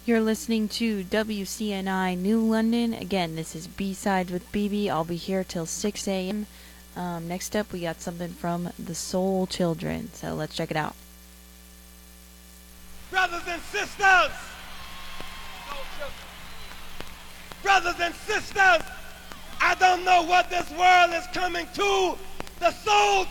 You're listening to WCNI New London. Again, this is B-Sides with BB. I'll be here till 6 a.m. Next up, we got something from the Soul Children. So let's check it out. Brothers and sisters! Brothers and sisters! I don't know what this world is coming to. The Soul